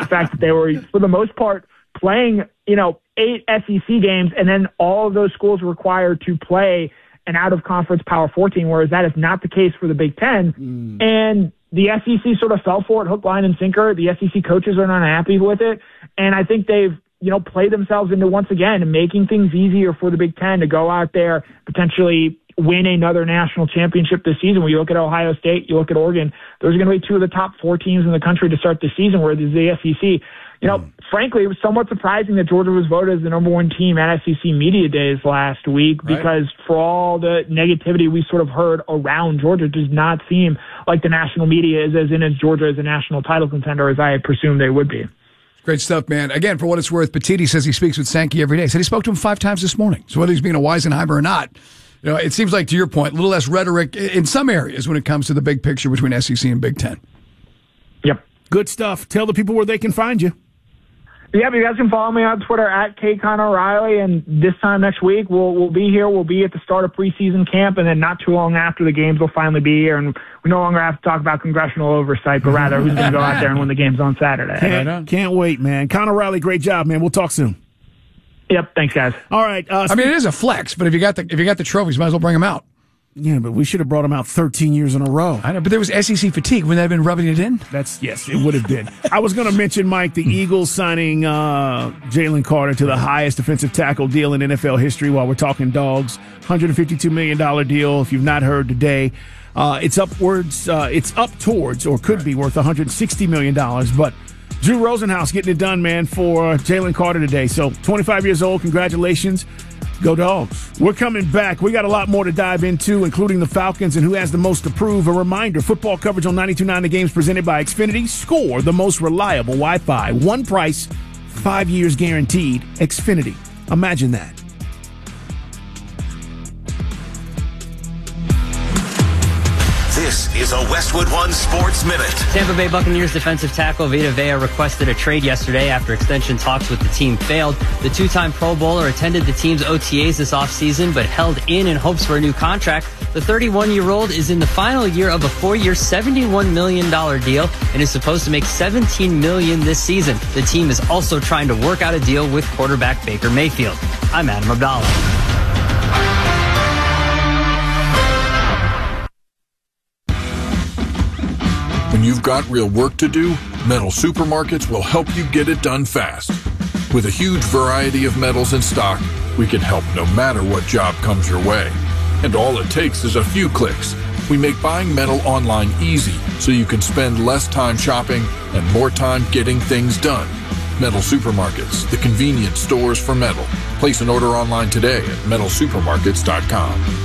fact that they were, for the most part, playing, 8 SEC games, and then all of those schools were required to play an out-of-conference Power 4 team, whereas that is not the case for the Big Ten. And the SEC sort of fell for it, hook, line, and sinker. The SEC coaches are not happy with it, and I think they've played themselves into, once again, making things easier for the Big Ten to go out there, potentially win another national championship this season. When you look at Ohio State, you look at Oregon, those are going to be 2 of the top 4 teams in the country to start the season, where the SEC, frankly, it was somewhat surprising that Georgia was voted as the number 1 team at SEC Media Days last week, because for all the negativity we sort of heard around Georgia, it does not seem like the national media is as in as Georgia as a national title contender as I presumed they would be. Great stuff, man. Again, for what it's worth, Petiti says he speaks with Sankey every day. Said he spoke to him 5 times this morning. So whether he's being a Weisenheimer or not, it seems like, to your point, a little less rhetoric in some areas when it comes to the big picture between SEC and Big Ten. Yep. Good stuff. Tell the people where they can find you. Yeah, but you guys can follow me on Twitter at @KConO'Reilly, and this time next week we'll be here. We'll be at the start of preseason camp, and then not too long after the games we'll finally be here, and we no longer have to talk about congressional oversight, but rather who's going to go out there and win the games on Saturday. Can't wait, man. Conor Riley, great job, man. We'll talk soon. Yep, thanks, guys. All right. It is a flex, but if you got the trophies, might as well bring them out. Yeah, but we should have brought him out 13 years in a row. I know, but there was SEC fatigue. Wouldn't that have been rubbing it in? Yes, it would have been. I was going to mention, Mike, the Eagles signing Jalen Carter to the highest defensive tackle deal in NFL history while we're talking dogs. $152 million deal, if you've not heard today. It's up towards, or could be worth $160 million, but Drew Rosenhaus getting it done, man, for Jalen Carter today. So 25 years old, congratulations. Go Dogs. We're coming back. We got a lot more to dive into, including the Falcons and who has the most to prove. A reminder, football coverage on 92.9 The Game's presented by Xfinity. Score the most reliable Wi-Fi. One price, 5 years guaranteed. Xfinity. Imagine that. This is a Westwood One Sports Minute. Tampa Bay Buccaneers defensive tackle Vita Vea requested a trade yesterday after extension talks with the team failed. The 2-time Pro Bowler attended the team's OTAs this offseason, but held in hopes for a new contract. The 31-year-old is in the final year of a 4-year, $71 million deal and is supposed to make $17 million this season. The team is also trying to work out a deal with quarterback Baker Mayfield. I'm Adam Abdallah. When you've got real work to do, Metal Supermarkets will help you get it done fast. With a huge variety of metals in stock, we can help no matter what job comes your way. And all it takes is a few clicks. We make buying metal online easy so you can spend less time shopping and more time getting things done. Metal Supermarkets, the convenient stores for metal. Place an order online today at metalsupermarkets.com.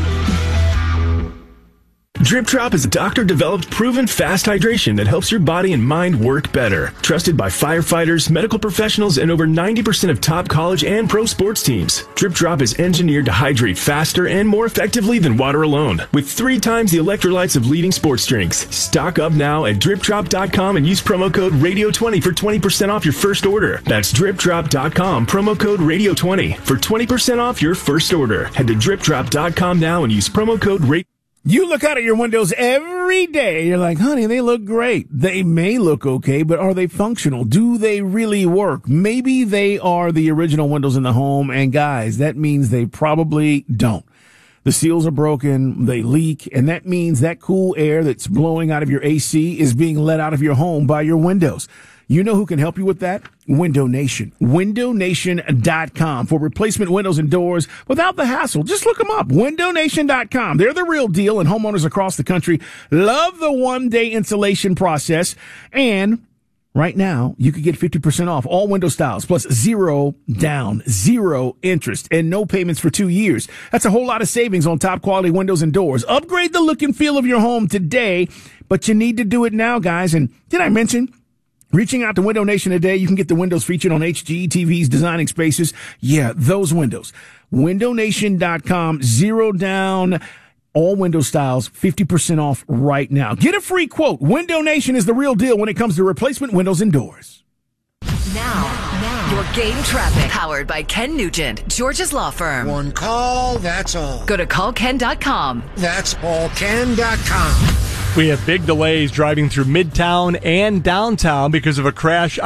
Drip Drop is a doctor-developed, proven fast hydration that helps your body and mind work better. Trusted by firefighters, medical professionals, and over 90% of top college and pro sports teams. Drip Drop is engineered to hydrate faster and more effectively than water alone, with 3 times the electrolytes of leading sports drinks. Stock up now at DripDrop.com and use promo code RADIO20 for 20% off your first order. That's DripDrop.com, promo code RADIO20 for 20% off your first order. Head to DripDrop.com now and use promo code RADIO20. You look out at your windows every day. You're like, honey, they look great. They may look okay, but are they functional? Do they really work? Maybe they are the original windows in the home. And guys, that means they probably don't. The seals are broken, they leak, and that means that cool air that's blowing out of your AC is being let out of your home by your windows. You know who can help you with that? Window Nation. WindowNation.com for replacement windows and doors without the hassle. Just look them up. WindowNation.com. They're the real deal, and homeowners across the country love the one-day installation process. And right now, you could get 50% off all window styles, plus 0 down, 0 interest, and no payments for 2 years. That's a whole lot of savings on top-quality windows and doors. Upgrade the look and feel of your home today, but you need to do it now, guys. And did I mention... reaching out to Window Nation today, you can get the windows featured on HGTV's Designing Spaces. Yeah, those windows. WindowNation.com, 0 down, all window styles, 50% off right now. Get a free quote. Window Nation is the real deal when it comes to replacement windows and doors. Now, your game traffic. Powered by Ken Nugent, George's Law Firm. One call, that's all. Go to callken.com. That's allken.com. We have big delays driving through Midtown and downtown because of a crash